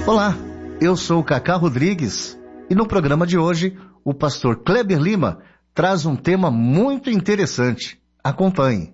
Olá, eu sou o Cacá Rodrigues e no programa de hoje o pastor Kleber Lima traz um tema muito interessante. Acompanhe.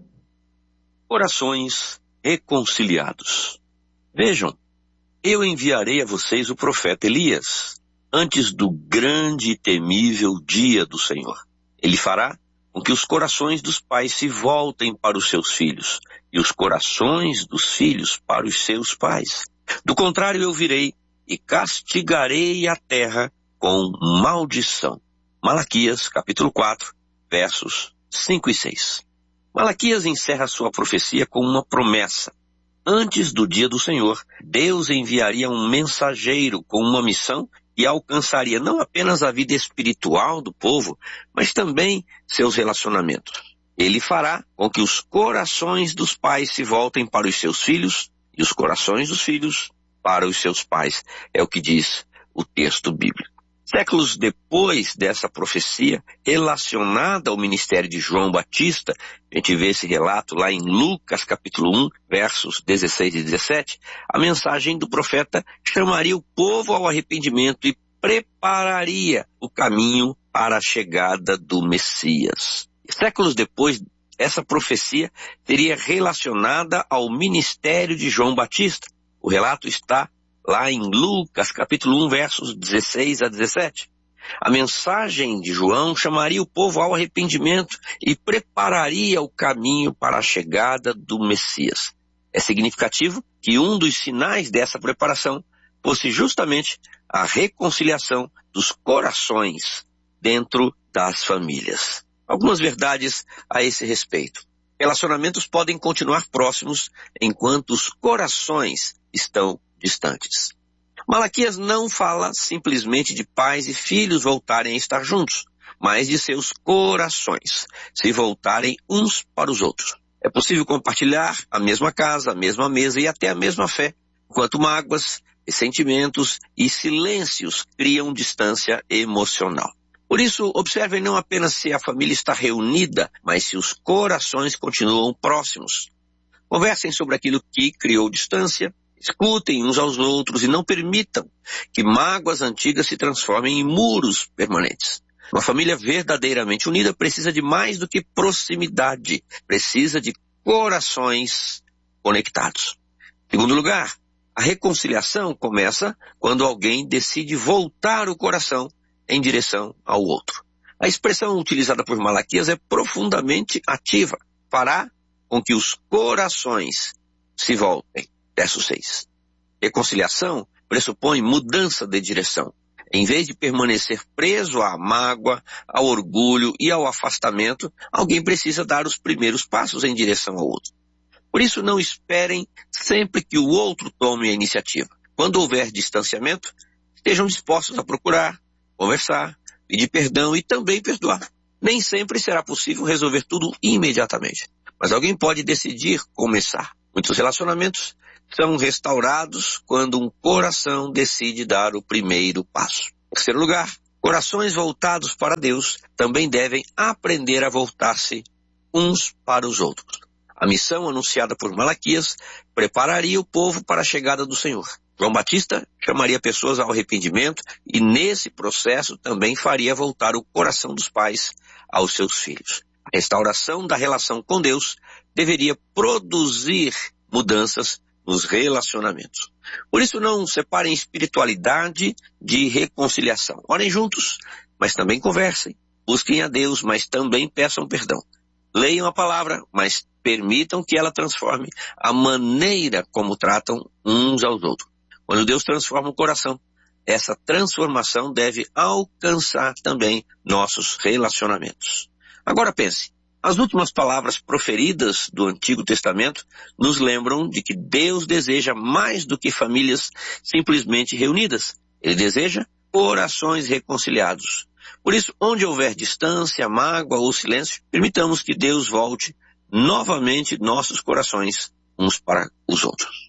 Corações reconciliados. Vejam, eu enviarei a vocês o profeta Elias antes do grande e temível dia do Senhor. Ele fará com que os corações dos pais se voltem para os seus filhos e os corações dos filhos para os seus pais. Do contrário, eu virei e castigarei a terra com maldição. Malaquias, capítulo 4, versos 5 e 6. Malaquias encerra sua profecia com uma promessa. Antes do dia do Senhor, Deus enviaria um mensageiro com uma missão e alcançaria não apenas a vida espiritual do povo, mas também seus relacionamentos. Ele fará com que os corações dos pais se voltem para os seus filhos e os corações dos filhos para os seus pais. É o que diz o texto bíblico. Séculos depois dessa profecia relacionada ao ministério de João Batista, a gente vê esse relato lá em Lucas capítulo 1, versos 16 e 17, a mensagem do profeta chamaria o povo ao arrependimento e prepararia o caminho para a chegada do Messias. Séculos depois, essa profecia seria relacionada ao ministério de João Batista. O relato está lá em Lucas, capítulo 1, versos 16 a 17. A mensagem de João chamaria o povo ao arrependimento e prepararia o caminho para a chegada do Messias. É significativo que um dos sinais dessa preparação fosse justamente a reconciliação dos corações dentro das famílias. Algumas verdades a esse respeito. Relacionamentos podem continuar próximos enquanto os corações estão distantes. Malaquias não fala simplesmente de pais e filhos voltarem a estar juntos, mas de seus corações se voltarem uns para os outros. É possível compartilhar a mesma casa, a mesma mesa e até a mesma fé, enquanto mágoas, ressentimentos e silêncios criam distância emocional. Por isso, observem não apenas se a família está reunida, mas se os corações continuam próximos. Conversem sobre aquilo que criou distância, escutem uns aos outros e não permitam que mágoas antigas se transformem em muros permanentes. Uma família verdadeiramente unida precisa de mais do que proximidade, precisa de corações conectados. Em segundo lugar, a reconciliação começa quando alguém decide voltar o coração em direção ao outro. A expressão utilizada por Malaquias é profundamente ativa. Fará com que os corações se voltem. Verso 6. Reconciliação pressupõe mudança de direção. Em vez de permanecer preso à mágoa, ao orgulho e ao afastamento, alguém precisa dar os primeiros passos em direção ao outro. Por isso, não esperem sempre que o outro tome a iniciativa. Quando houver distanciamento, estejam dispostos a procurar, conversar, pedir perdão e também perdoar. Nem sempre será possível resolver tudo imediatamente, mas alguém pode decidir começar. Muitos relacionamentos são restaurados quando um coração decide dar o primeiro passo. Em terceiro lugar, corações voltados para Deus também devem aprender a voltar-se uns para os outros. A missão anunciada por Malaquias prepararia o povo para a chegada do Senhor. João Batista chamaria pessoas ao arrependimento e nesse processo também faria voltar o coração dos pais aos seus filhos. A restauração da relação com Deus deveria produzir mudanças nos relacionamentos. Por isso não separem espiritualidade de reconciliação. Orem juntos, mas também conversem. Busquem a Deus, mas também peçam perdão. Leiam a palavra, mas permitam que ela transforme a maneira como tratam uns aos outros. Quando Deus transforma o coração, essa transformação deve alcançar também nossos relacionamentos. Agora pense. As últimas palavras proferidas do Antigo Testamento nos lembram de que Deus deseja mais do que famílias simplesmente reunidas. Ele deseja corações reconciliados. Por isso, onde houver distância, mágoa ou silêncio, permitamos que Deus volte novamente nossos corações uns para os outros.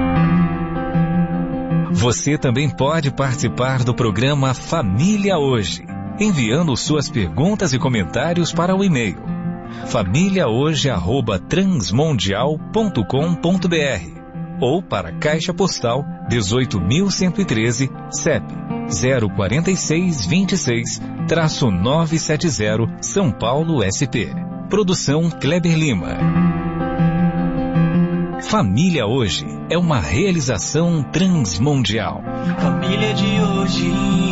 Você também pode participar do programa Família Hoje, enviando suas perguntas e comentários para o e-mail famíliahoje@transmundial.com.br ou para Caixa Postal 18.113, CEP 04626-970, São Paulo, SP. Produção Kleber Lima. Família Hoje é uma realização transmundial. Família de hoje.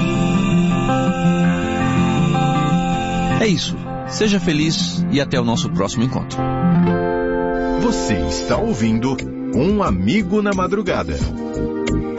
É isso. Seja feliz e até o nosso próximo encontro. Você está ouvindo Um Amigo na Madrugada.